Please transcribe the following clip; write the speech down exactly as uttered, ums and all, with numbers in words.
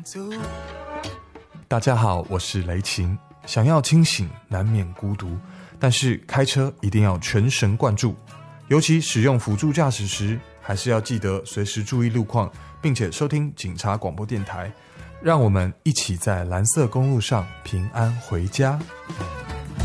大家好，我是雷晴。想要清醒难免孤独，但是开车一定要全神贯注，尤其使用辅助驾驶时，还是要记得随时注意路况，并且收听警察广播电台，让我们一起在蓝色公路上平安回家。